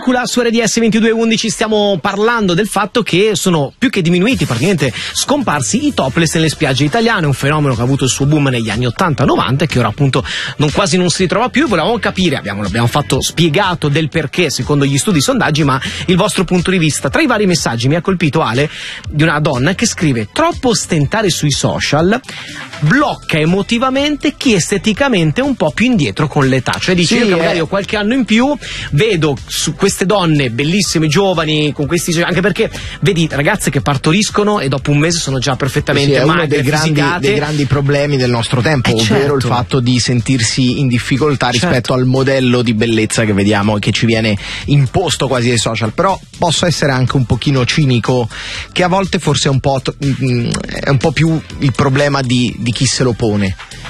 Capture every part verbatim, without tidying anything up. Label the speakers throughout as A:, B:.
A: Dracula su R D S ventidue undici. Stiamo parlando del fatto che sono più che diminuiti, praticamente scomparsi i topless nelle spiagge italiane, un fenomeno che ha avuto il suo boom negli anni ottanta novanta e che ora appunto non, quasi non si ritrova più. Volevamo capire, abbiamo, l'abbiamo fatto spiegato del perché secondo gli studi e sondaggi, ma il vostro punto di vista. Tra i vari messaggi mi ha colpito, Ale, di una donna che scrive: troppo ostentare sui social blocca emotivamente chi esteticamente è un po' più indietro con l'età. Cioè dice,
B: sì,
A: io che magari
B: eh.
A: ho qualche anno in più, vedo su queste donne bellissime, giovani, con questi, anche perché vedi ragazze che partoriscono e dopo un mese sono già perfettamente
B: sì, è
A: magre,
B: uno dei grandi,
A: fisicate.
B: dei grandi problemi del nostro tempo,
A: Eh,
B: ovvero
A: certo.
B: il fatto di sentirsi in difficoltà rispetto
A: Certo.
B: al modello di bellezza che vediamo e che ci viene imposto quasi dai social. Però posso essere anche un pochino cinico, che a volte forse è un po', mm, è un po' più il problema di, di chi se lo pone.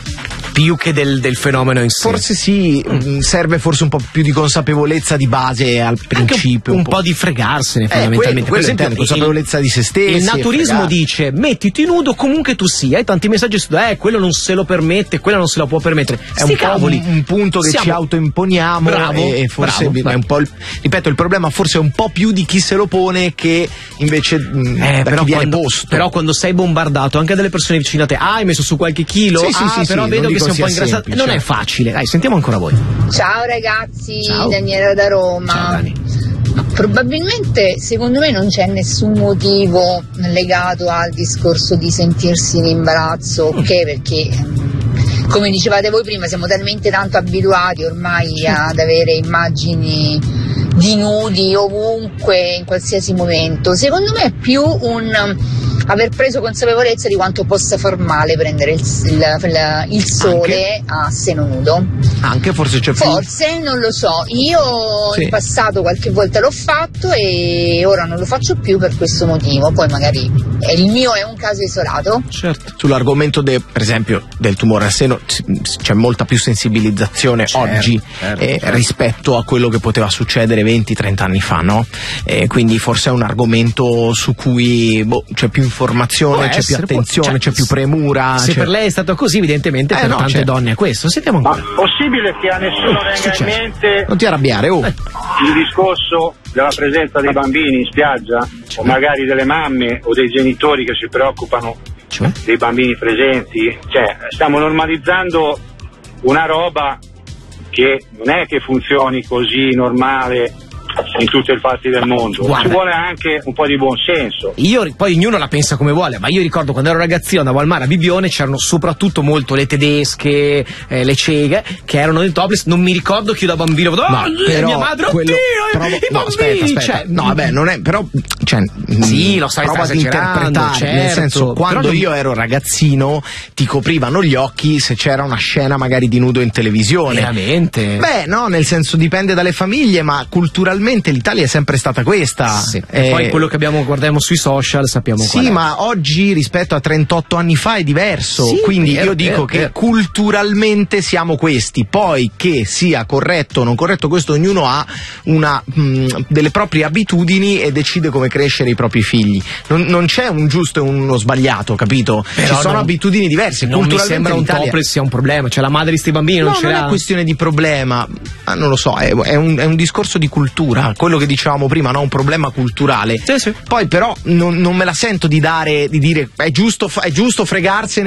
A: Più che del, del fenomeno in sé.
B: Forse sì, mm. serve forse un po' più di consapevolezza di base al principio.
A: Un, un
B: po'.
A: po' di fregarsene
B: Eh,
A: fondamentalmente.
B: quello, quello
A: per esempio,
B: intendo, consapevolezza
A: il,
B: di se stessi.
A: il naturismo
B: fregare.
A: dice: mettiti nudo comunque tu sia. E tanti messaggi su eh, quello non se lo permette, quella non se lo può permettere.
B: È
A: Sti
B: un,
A: cavoli.
B: un, un punto che
A: Siamo...
B: ci autoimponiamo.
A: Bravo,
B: e, e forse
A: bravo,
B: è un po' il, ripeto, il problema forse è un po' più di chi se lo pone che invece mh,
A: Eh,
B: da
A: però,
B: chi viene
A: quando,
B: posto.
A: però quando sei bombardato anche dalle persone vicine a te, ah, hai messo su qualche chilo,
B: Sì, sì,
A: ah,
B: sì,
A: però
B: sì,
A: vedo
B: non
A: che sei
B: dico
A: un po'
B: sia
A: ingrassato.
B: semplice.
A: Non è facile. Dai, sentiamo ancora voi.
C: Ciao ragazzi,
A: Ciao.
C: Daniela da Roma.
A: Ciao Dani.
C: No, probabilmente secondo me non c'è nessun motivo legato al discorso di sentirsi in imbarazzo, ok? Perché come dicevate voi prima siamo talmente tanto abituati ormai ad avere immagini di nudi ovunque, in qualsiasi momento. Secondo me è più un aver preso consapevolezza di quanto possa far male prendere il, il, il, il sole a seno nudo.
B: Anche forse c'è più.
C: Forse, non lo so, io
B: Sì.
C: in passato qualche volta l'ho fatto e ora non lo faccio più per questo motivo. Poi magari eh, il mio è un caso isolato.
A: Certo.
B: Sull'argomento de, per esempio del tumore al seno c- c'è molta più sensibilizzazione
A: Certo,
B: oggi
A: certo,
B: eh,
A: certo.
B: rispetto a quello che poteva succedere venti trenta anni fa, no? Eh, quindi forse è un argomento su cui boh, c'è più informazione,
A: Può
B: c'è
A: essere,
B: più attenzione,
A: può- cioè,
B: c'è più premura.
A: Se
B: c'è-
A: per lei è stato così, evidentemente
B: Eh,
A: per
B: no,
A: tante
B: certo.
A: donne è questo. Sentiamo
D: Ma
A: ancora.
D: possibile che a nessuno venga in
B: successo?
D: mente
B: Non ti arrabbiare, oh.
D: il discorso della presenza dei bambini in spiaggia, o magari delle mamme o dei genitori che si preoccupano
A: Cioè?
D: dei bambini presenti? Cioè, stiamo normalizzando una roba che non è che funzioni così normale in tutte le parti del mondo.
A: Guarda.
D: Ci vuole anche un po' di buonsenso.
A: Io, poi ognuno la pensa come vuole, ma io ricordo quando ero ragazzino andavo al mare a Bibione, c'erano soprattutto molto le tedesche, eh, le ceghe, che erano in topless. Non mi ricordo che io da bambino vedo,
B: No,
A: oh,
B: però
A: mia madre,
B: quello-
A: oddio,
B: provo-
A: i
B: no,
A: bambini,
B: aspetta, aspetta.
A: cioè,
B: no, vabbè, non è, però, cioè,
A: Sì,
B: mh,
A: lo sai,
B: prova
A: stai
B: ad
A: esagerando,
B: interpretare,
A: certo,
B: nel senso, quando
A: però non-
B: io ero ragazzino ti coprivano gli occhi se c'era una scena magari di nudo in televisione.
A: veramente.
B: Beh, no, nel senso dipende dalle famiglie, ma culturalmente l'Italia è sempre stata questa.
A: Sì. E
B: Eh,
A: poi quello che abbiamo guardiamo sui social sappiamo qual
B: Sì,
A: è.
B: ma oggi rispetto a trentotto anni fa è diverso,
A: Sì,
B: quindi
A: vero,
B: io dico
A: vero,
B: che
A: vero.
B: culturalmente siamo questi, poi che sia corretto o non corretto questo ognuno ha una, mh, delle proprie abitudini e decide come crescere i propri figli, non, non c'è un giusto e uno sbagliato, capito?
A: Però
B: Ci sono
A: non-
B: abitudini diverse,
A: Non mi
B: culturalmente
A: sembra un
B: l'Italia-
A: topless sia un problema, cioè la madre di sti bambini non
B: No,
A: ce
B: non
A: l'ha.
B: è questione di problema, ma non lo so, è, è un, è un discorso di cultura, quello che dicevamo prima, no? Un problema culturale.
A: Sì, sì.
B: Poi però non, non me la sento di dare, di dire è giusto, è giusto fregarsene